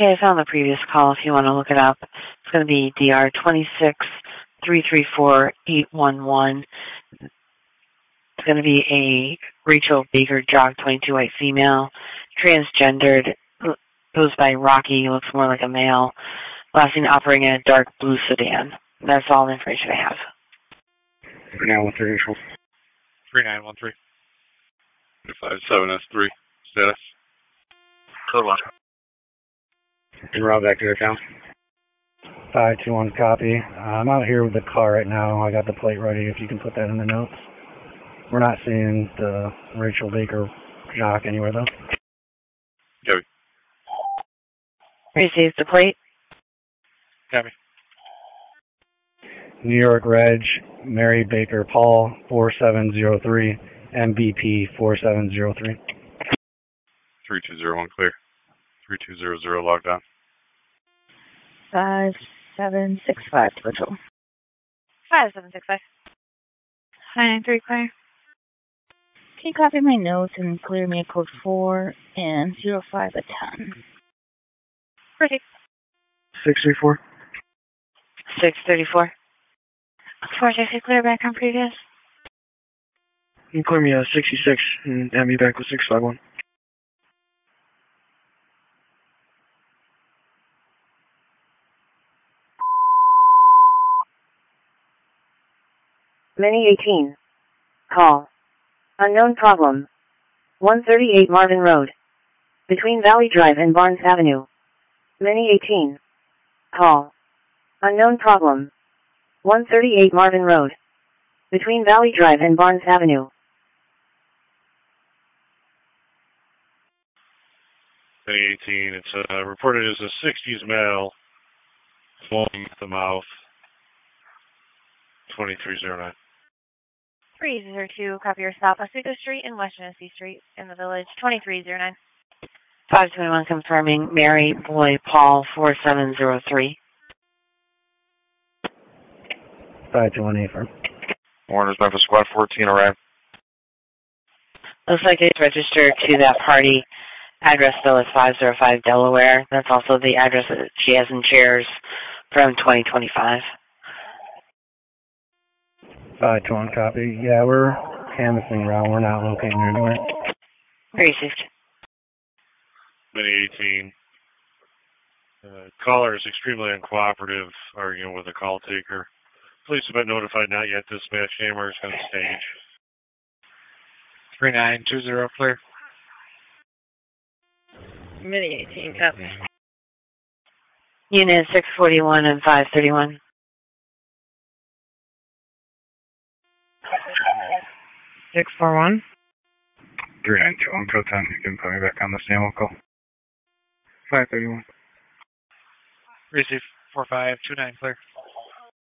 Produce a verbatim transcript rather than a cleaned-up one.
Okay, I found the previous call if you want to look it up. It's going to be D R two six three three four eight one one. It's going to be a Rachel Baker, jog, twenty-two, white female, transgendered, goes by Rocky, looks more like a male, last seen operating in a dark blue sedan. That's all the information I have. three nine one three, neutral. three nine one three. five seven S three, status. Code one. En route back to your town. five two one, copy. Uh, I'm out here with the car right now. I got the plate ready, if you can put that in the notes. We're not seeing the Rachel Baker jock anywhere, though. Copy. Receive the plate. Copy. New York Reg, Mary Baker Paul, four seven zero three, M B P four seven zero three. three two zero one, clear. three two zero zero, logged on. five seven six five, Virtual. five seven six five. five nine three, clear. Can you copy my notes and clear me a code four and zero five a ton? Proceed. six three four. six thirty-four. four sixty, clear back on previous. You can clear me a sixty-six and add me back with six five one. Mini eighteen. Call. Unknown problem. one thirty-eight Marvin Road. Between Valley Drive and Barnes Avenue. Mini eighteen. Call. Unknown problem. one thirty-eight Marvin Road. Between Valley Drive and Barnes Avenue. Mini eighteen, it's uh, reported as a sixties male, foaming at the mouth, twenty-three zero nine. three zero two, copy your stop, Oswego Street and West Genesee Street in the village, twenty-three zero nine. five twenty-one confirming Mary Boy Paul four seven zero three. five two one, affirm. Warner's Memphis Squad fourteen, arrived. Looks like it's registered to that party. Address still is five oh five Delaware. That's also the address that she has in chairs from twenty twenty-five. five two one, copy. Yeah, we're canvassing around. We're not locating her anywhere. Received. Mini eighteen. Uh, caller is extremely uncooperative, arguing with the call taker. Police have been notified, not yet dispatched. Amber is on stage. three nine two zero, clear. Mini eighteen, copy. Unit six forty-one and five thirty-one. six four one. three nine two one, Proton. You can put me back on the stand. We'll call. five thirty-one. Receive four five two nine, clear.